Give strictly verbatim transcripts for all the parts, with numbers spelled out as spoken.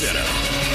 Center.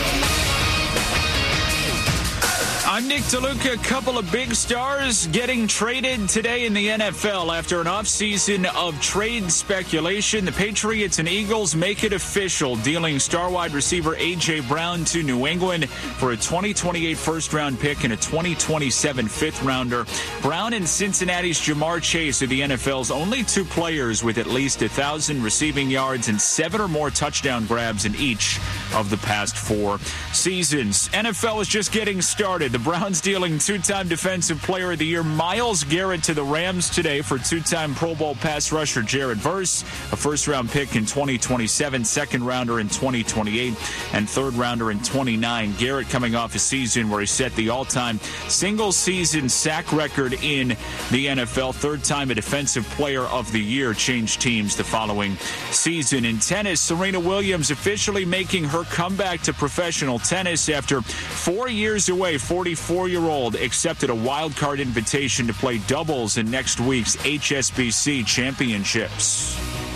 I'm Nick DeLuca. A couple of big stars getting traded today in the N F L after an offseason of trade speculation. The Patriots and Eagles make it official, dealing star wide receiver A J. Brown to New England for a twenty twenty-eight first-round pick and a twenty twenty-seven fifth-rounder. Brown and Cincinnati's Jamar Chase are the N F L's only two players with at least one thousand receiving yards and seven or more touchdown grabs in each of the past four seasons. N F L is just getting started. The Browns dealing two-time Defensive Player of the Year Myles Garrett to the Rams today for two-time Pro Bowl pass rusher Jared Verse, a first-round pick in twenty twenty-seven, second-rounder in twenty twenty-eight, and third-rounder in twenty-nine. Garrett coming off a season where he set the all-time single-season sack record in the N F L. Third time a Defensive Player of the Year, changed teams the following season. In tennis, Serena Williams officially making her comeback to professional tennis after four years away. forty-four-year-old accepted a wild card invitation to play doubles in next week's H S B C Championships.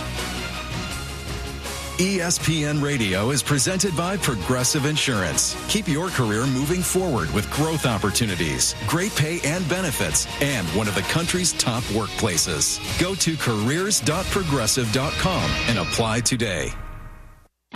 E S P N Radio is presented by Progressive Insurance. Keep your career moving forward with growth opportunities, great pay and benefits, and one of the country's top workplaces. Go to careers dot progressive dot com and apply today.